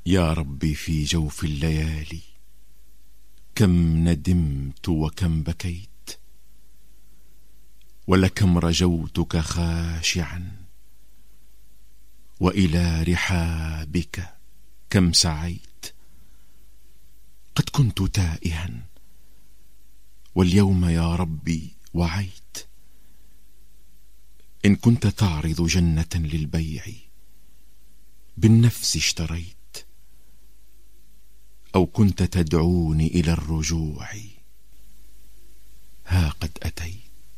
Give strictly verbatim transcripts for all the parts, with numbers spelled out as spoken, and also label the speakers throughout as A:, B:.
A: يا ربي في جوف الليالي كم ندمت وكم بكيت، ولكم رجوتك خاشعا، وإلى رحابك كم سعيت. قد كنت تائها واليوم يا ربي وعيت. إن كنت تعرض جنة للبيع بالنفس اشتريت، أو كنت تدعوني إلى الرجوع ها قد أتيت.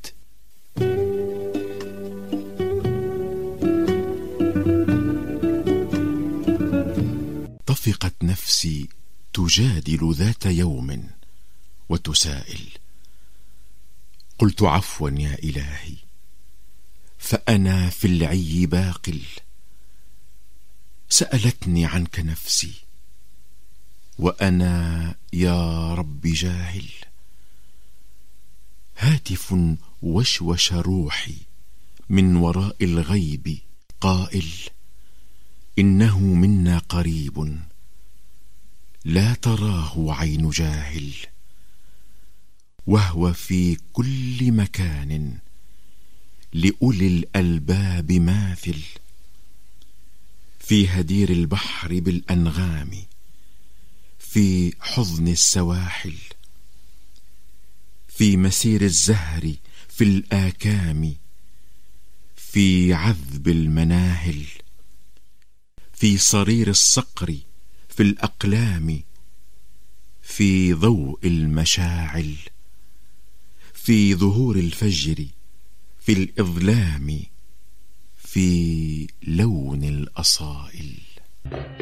A: طفقت نفسي تجادل ذات يوم وتسائل، قلت عفوا يا إلهي فأنا في العي باقل. سألتني عنك نفسي وأنا يا رب جاهل. هاتف وشوش روحي من وراء الغيب قائل، إنه منا قريب لا تراه عين جاهل، وهو في كل مكان لأولي الألباب ماثل. في هدير البحر بالأنغام، في حضن السواحل، في مسير الزهر في الآكام، في عذب المناهل، في صرير الصقر في الأقلام، في ضوء المشاعل، في ظهور الفجر في الإظلام، في لون الأصائل.